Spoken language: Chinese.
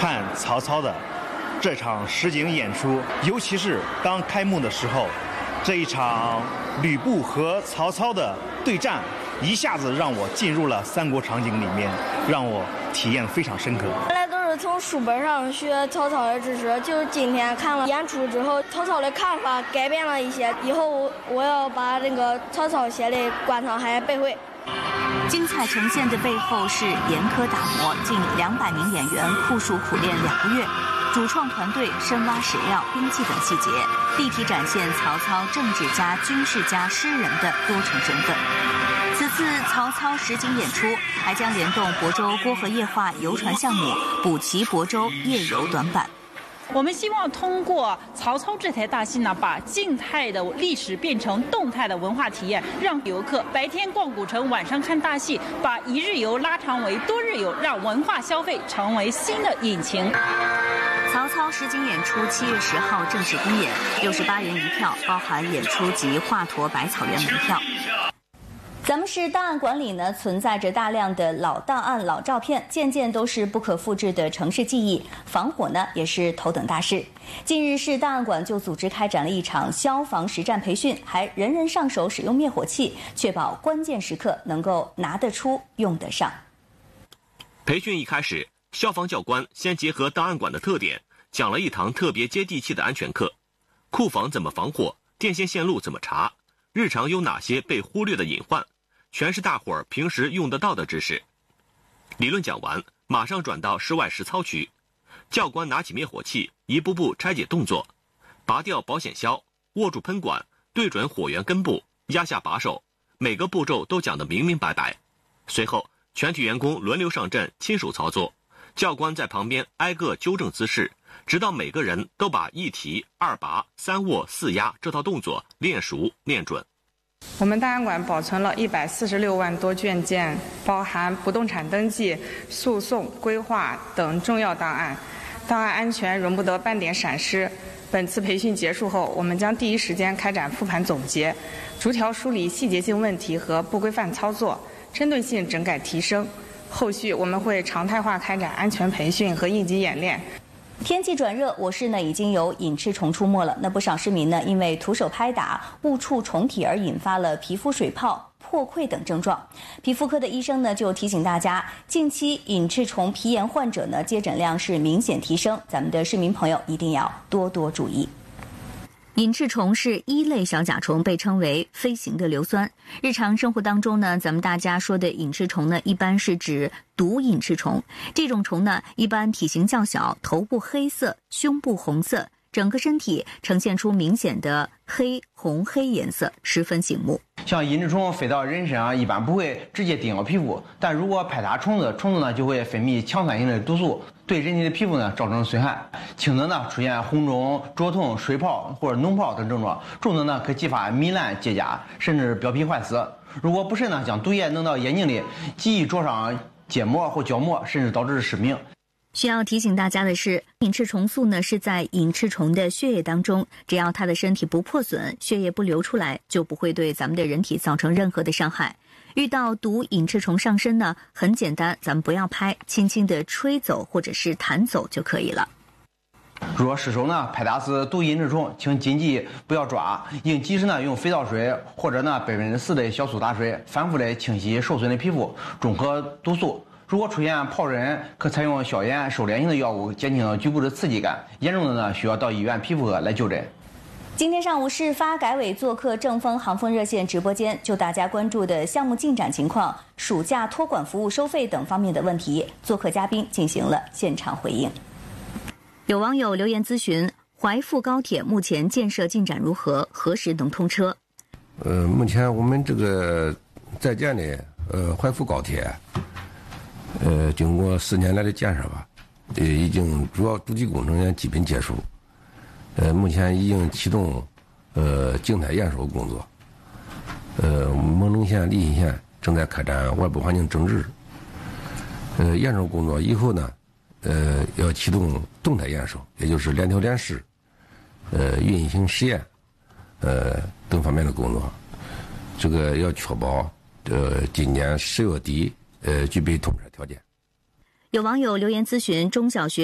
看曹操的这场实景演出，尤其是刚开幕的时候，这一场吕布和曹操的对战，一下子让我进入了三国场景里面，让我体验非常深刻。 原来都是从书本上学曹操的知识，就是今天看了演出之后，曹操的看法改变了一些，以后我要把这个曹操写的关场还背会。 精彩呈现的背后是严苛打磨，近200名演员酷暑苦练2个月，主创团队深挖史料、兵器等细节，立体展现曹操政治家、军事家、诗人的多重身份。此次曹操实景演出还将联动亳州郭河夜话游船项目，补齐亳州夜游短板。 我们希望通过曹操这台大戏呢，把静态的历史变成动态的文化体验，让游客白天逛古城，晚上看大戏，把一日游拉长为多日游，让文化消费成为新的引擎。 曹操实景演出7月10号正式公演，68元一票，包含演出及华佗百草园门票。咱们市档案馆里呢，存在着大量的老档案、老照片，件件都是不可复制的城市记忆。防火呢，也是头等大事。近日，市档案馆就组织开展了一场消防实战培训，还人人上手使用灭火器，确保关键时刻能够拿得出、用得上。 培训一开始，消防教官先结合档案馆的特点，讲了一堂特别接地气的安全课：库房怎么防火，电线线路怎么查，日常有哪些被忽略的隐患。全是大伙儿平时用得到的知识。理论讲完，马上转到室外实操区。教官拿起灭火器，一步步拆解动作，拔掉保险销，握住喷管，对准火源根部，压下把手，每个步骤都讲得明明白白。随后，全体员工轮流上阵，亲手操作。教官在旁边挨个纠正姿势，直到每个人都把1提、2拔、3握、4压这套动作练熟练准。 我们档案馆保存了146万多卷件，包含不动产登记、诉讼、规划等重要档案，档案安全容不得半点闪失。本次培训结束后，我们将第一时间开展复盘总结，逐条梳理细节性问题和不规范操作，针对性整改提升。后续我们会常态化开展安全培训和应急演练。 天气转热，我市呢已经有隐翅虫出没了。那不少市民呢，因为徒手拍打、误触虫体而引发了皮肤水泡、破溃等症状。皮肤科的医生呢就提醒大家，近期隐翅虫皮炎患者呢接诊量是明显提升，咱们的市民朋友一定要多多注意。隐翅虫是1类小甲虫，被称为飞行的硫酸。日常生活当中呢，咱们大家说的隐翅虫呢，一般是指毒隐翅虫。这种虫呢，一般体型较小，头部黑色，胸部红色，整个身体呈现出明显的黑、红、黑颜色，十分醒目。 像隐翅虫飞到人身上，一般不会直接叮咬皮肤，但如果拍打虫子，虫子呢就会分泌强酸性的毒素，对人体的皮肤呢造成损害。轻的呢出现红肿、灼痛、水泡或者脓泡等症状，重的呢可激发糜烂、结痂，甚至表皮坏死。如果不慎呢，将毒液弄到眼睛里，极易灼伤结膜或角膜，甚至导致失明。 需要提醒大家的是，隐翅虫素呢是在隐翅虫的血液当中，只要它的身体不破损，血液不流出来，就不会对咱们的人体造成任何的伤害。遇到毒隐翅虫上身呢，很简单，咱们不要拍，轻轻的吹走或者是弹走就可以了。 若失手呢，拍打死毒隐翅虫，请谨记不要抓，应及时呢用肥皂水或者呢4%的小苏打水反复的清洗受损的皮肤，中和毒素。如果出现疱疹，可采用消炎收敛性的药物减轻局部的刺激感，严重的呢需要到医院皮肤科来就诊。 今天上午，市发改委做客正风航风热线直播间，就大家关注的项目进展情况、暑假托管服务收费等方面的问题，做客嘉宾进行了现场回应。有网友留言咨询：淮阜高铁目前建设进展如何？何时能通车？ 目前我们这个在建的淮阜高铁。经过4年来的建设吧，已经主要主基工程也基本结束。目前已经启动静态验收工作。蒙城县、利辛县正在开展外部环境整治。验收工作以后呢，要启动动态验收，也就是联调联试、运行实验等方面的工作。这个要确保今年10月底具备通车条件。 有网友留言咨询中小学